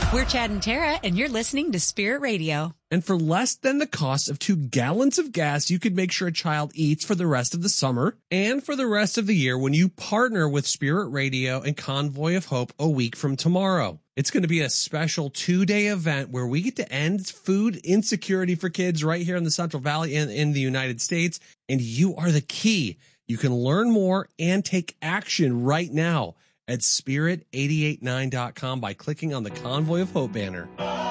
We're Chad and Tara, and you're listening to Spirit Radio. And for less than the cost of 2 gallons of gas, you could make sure a child eats for the rest of the summer and for the rest of the year when you partner with Spirit Radio and Convoy of Hope a week from tomorrow. It's going to be a special 2-day event where we get to end food insecurity for kids right here in the Central Valley and in the United States. And you are the key. You can learn more and take action right now at spirit889.com by clicking on the Convoy of Hope banner.